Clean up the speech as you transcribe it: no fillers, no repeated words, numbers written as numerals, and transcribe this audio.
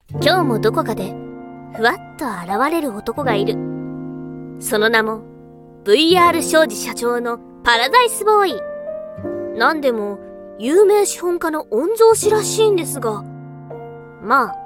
今日もどこかでふわっと現れる男がいる。その名も VR 商事社長のパラダイスボーイ。なんでも有名資本家の御曹司らしいんですが、まあ